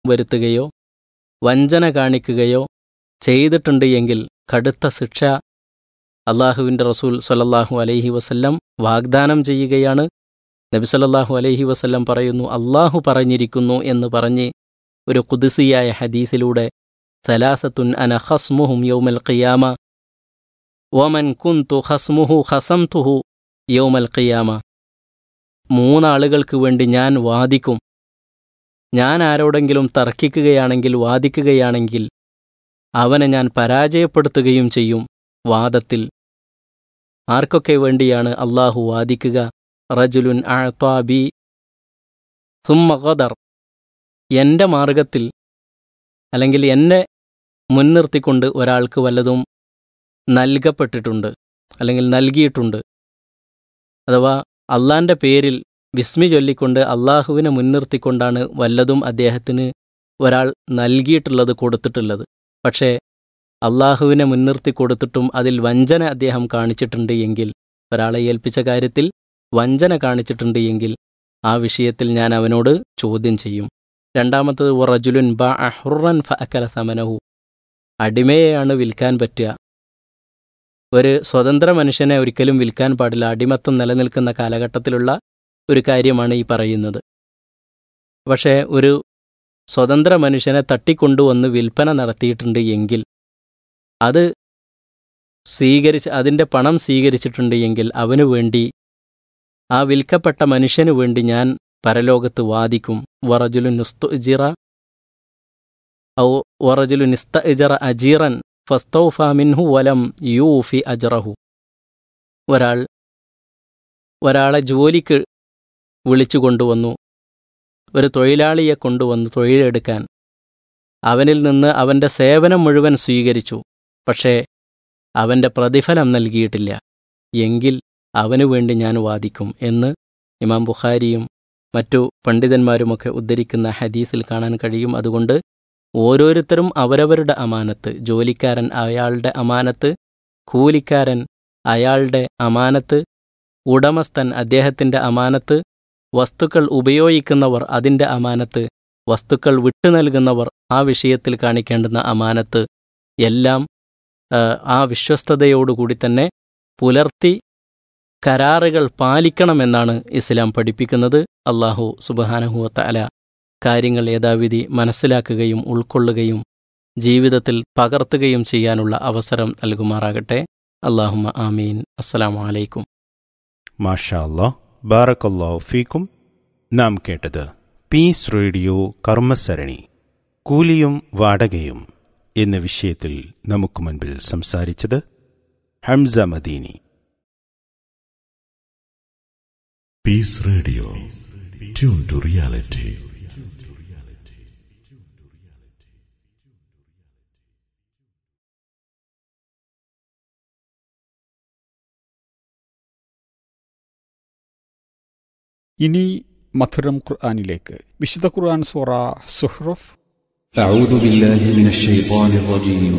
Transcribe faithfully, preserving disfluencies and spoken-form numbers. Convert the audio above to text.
വരുത്തുകയോ വഞ്ചന കാണിക്കുകയോ ചെയ്തിട്ടുണ്ട് എങ്കിൽ കടുത്ത ശിക്ഷ അള്ളാഹുവിൻ്റെ റസൂൽ സ്വല്ലല്ലാഹു അലൈഹി വസല്ലം വാഗ്ദാനം ചെയ്യുകയാണ്. നബി സല്ലല്ലാഹു അലൈഹി വസല്ലം പറയുന്നു, അള്ളാഹു പറഞ്ഞിരിക്കുന്നു എന്ന് പറഞ്ഞ് ഒരു ഖുദ്സിയായ ഹദീസിലൂടെ സലാസത്തുൻ അന ഖസ്മുഹും യൗമൽ ഖിയാമ വമൻ കുന്തു ഖസ്മുഹു ഖസംതുഹു യൗമൽ ഖിയാമ. മൂന്നാളുകൾക്ക് വേണ്ടി ഞാൻ വാദിക്കും. ഞാൻ ആരോടെങ്കിലും തർക്കിക്കുകയാണെങ്കിൽ വാദിക്കുകയാണെങ്കിൽ അവനെ ഞാൻ പരാജയപ്പെടുത്തുകയും ചെയ്യും വാദത്തിൽ. ആർക്കൊക്കെ വേണ്ടിയാണ് അള്ളാഹു വാദിക്കുക? റജുലുൻ അഅ്താ ബി സുമ്മ ഖദർ. എൻ്റെ മാർഗത്തിൽ അല്ലെങ്കിൽ എന്നെ മുൻനിർത്തിക്കൊണ്ട് ഒരാൾക്ക് വല്ലതും നൽകപ്പെട്ടിട്ടുണ്ട് അല്ലെങ്കിൽ നൽകിയിട്ടുണ്ട്, അഥവാ അള്ളാൻ്റെ പേരിൽ വിസ്മി ചൊല്ലിക്കൊണ്ട് അള്ളാഹുവിനെ മുൻനിർത്തിക്കൊണ്ടാണ് വല്ലതും അദ്ദേഹത്തിന് ഒരാൾ നൽകിയിട്ടുള്ളത്, കൊടുത്തിട്ടുള്ളത്. പക്ഷേ അള്ളാഹുവിനെ മുൻനിർത്തി കൊടുത്തിട്ടും അതിൽ വഞ്ചന അദ്ദേഹം കാണിച്ചിട്ടുണ്ട് എങ്കിൽ, ഒരാളെ ഏൽപ്പിച്ച കാര്യത്തിൽ വഞ്ചന കാണിച്ചിട്ടുണ്ട് എങ്കിൽ ആ വിഷയത്തിൽ ഞാൻ അവനോട് ചോദ്യം ചെയ്യും. രണ്ടാമത്തത് വറജുലുൻ ബഅ ഹുർറൻ ഫഅകല സമനഹു. അടിമയെയാണ് വിൽക്കാൻ പറ്റുക. ഒരു സ്വതന്ത്ര മനുഷ്യനെ ഒരിക്കലും വിൽക്കാൻ പാടില്ല. അടിമത്തം നിലനിൽക്കുന്ന കാലഘട്ടത്തിലുള്ള ഒരു കാര്യമാണ് ഈ പറയുന്നത്. പക്ഷേ ഒരു സ്വതന്ത്ര മനുഷ്യനെ തട്ടിക്കൊണ്ടുവന്ന് വിൽപ്പന നടത്തിയിട്ടുണ്ട് എങ്കിൽ അത് സ്വീകരിച്ച് അതിൻ്റെ പണം സ്വീകരിച്ചിട്ടുണ്ട് എങ്കിൽ അവനു വേണ്ടി, ആ വിൽക്കപ്പെട്ട മനുഷ്യനു വേണ്ടി ഞാൻ പരലോകത്ത് വാദിക്കും. വറജുലുൻ ഇസ്തുഅ്ജിറ ഔ വറജുലുൻ ഇസ്തഅ്ജറ അജീറൻ ഫസ്തൗഫ മിൻഹു വലം യൂഫി അജ്റഹു. ഒരാൾ ഒരാളെ ജോലിക്ക് വിളിച്ചു കൊണ്ടുവന്നു, ഒരു തൊഴിലാളിയെ കൊണ്ടുവന്ന് തൊഴിലെടുക്കാൻ. അവനിൽ നിന്ന് അവൻ്റെ സേവനം മുഴുവൻ സ്വീകരിച്ചു, പക്ഷേ അവൻ്റെ പ്രതിഫലം നൽകിയിട്ടില്ല എങ്കിൽ അവനു വേണ്ടി ഞാൻ വാദിക്കും എന്ന് ഇമാം ബുഖാരിയും മറ്റു പണ്ഡിതന്മാരുമൊക്കെ ഉദ്ധരിക്കുന്ന ഹദീസിൽ കാണാൻ കഴിയും. അതുകൊണ്ട് ഓരോരുത്തരും അവരവരുടെ അമാനത്ത്, ജോലിക്കാരൻ അയാളുടെ അമാനത്ത്, കൂലിക്കാരൻ അയാളുടെ അമാനത്ത്, ഉടമസ്ഥൻ അദ്ദേഹത്തിൻ്റെ അമാനത്ത്, വസ്തുക്കൾ ഉപയോഗിക്കുന്നവർ അതിൻ്റെ അമാനത്ത്, വസ്തുക്കൾ വിട്ടു നൽകുന്നവർ ആ വിഷയത്തിൽ കാണിക്കേണ്ടുന്ന അമാനത്ത് എല്ലാം ആ വിശ്വസ്തതയോടുകൂടി തന്നെ പുലർത്തി കരാറുകൾ പാലിക്കണമെന്നാണ് ഇസ്ലാം പഠിപ്പിക്കുന്നത്. അല്ലാഹു സുബ്ഹാനഹു വ തആല കാര്യങ്ങൾ യഥാവിധി മനസ്സിലാക്കുകയും ഉൾക്കൊള്ളുകയും ജീവിതത്തിൽ പകർത്തുകയും ചെയ്യാനുള്ള അവസരം നൽകുമാറാകട്ടെ. അല്ലാഹുമ്മ ആമീൻ. അസ്സലാമു അലൈക്കും. മാഷാ അല്ലാഹ്, ബാറക്കല്ലാഹു ഫീക്കും. നാം കേട്ടത് പീസ് റേഡിയോ കർമ്മസരണി കൂലിയും വാടകയും എന്ന വിഷയത്തിൽ നമുക്ക് മുൻപിൽ സംസാരിച്ചത് Hamza Madeeni. Piece radio, tune to reality. ഇനി മധുരം ഖുർആനിലേക്ക്. വിശുദ്ധ ഖുർആൻ സൂറ സുഹ്റുഫ്. أعوذ بالله من الشيطان الرجيم